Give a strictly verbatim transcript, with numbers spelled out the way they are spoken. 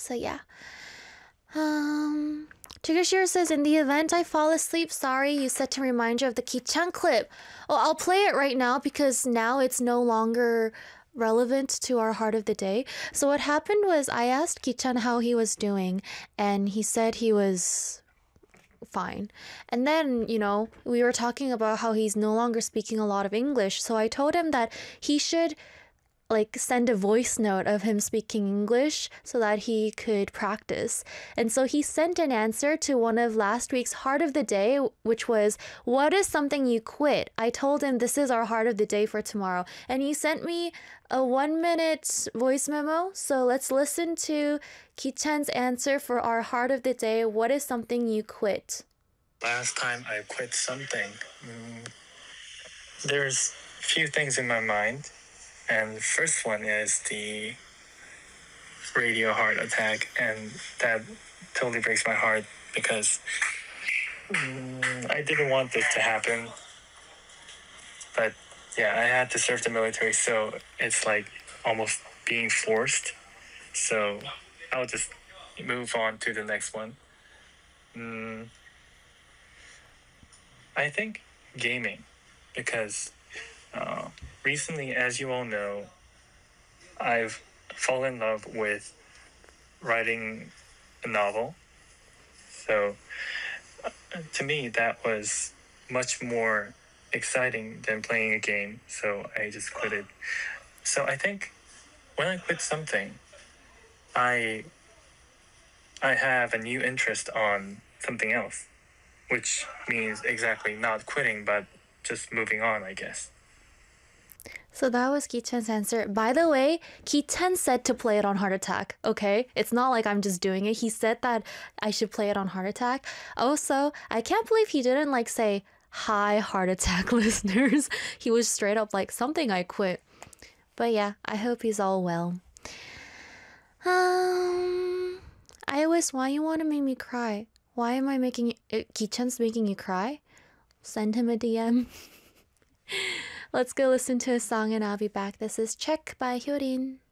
So yeah. Um, Triggershire says, in the event I fall asleep, sorry, you said to remind you of the Ki-chan clip. Oh, I'll play it right now because now it's no longer relevant to our heart of the day. So what happened was I asked Ki-chan how he was doing, and he said he was fine. And then, you know, we were talking about how he's no longer speaking a lot of English. So I told him that he should like send a voice note of him speaking English so that he could practice. And so he sent an answer to one of last week's Heart of the Day, which was, what is something you quit? I told him this is our Heart of the Day for tomorrow. And he sent me a one minute voice memo. So let's listen to Ki-chan's answer for our Heart of the Day. What is something you quit? Last time I quit something, mm, there's a few things in my mind. And the first one is the radio heart attack, and that totally breaks my heart because mm, I didn't want this to happen. But yeah, I had to serve the military, so it's like almost being forced. So I'll just move on to the next one. Mm, I think gaming, because uh, recently, as you all know, I've fallen in love with writing a novel. So uh, to me, that was much more exciting than playing a game. So I just quit it. So I think when I quit something, I I have a new interest on something else, which means exactly not quitting, but just moving on, I guess. So that was Ki-chan's answer. By the way, Ki-chan said to play it on Heart Attack, okay? It's not like I'm just doing it. He said that I should play it on Heart Attack. Also, I can't believe he didn't like say, hi, Heart Attack listeners. He was straight up like, something I quit. But yeah, I hope he's all well. Um, iOS, why you want to make me cry? Why am I making, uh, Ki-chan's making you cry? Send him a D M. Let's go listen to a song and I'll be back. This is Check by Hyorin.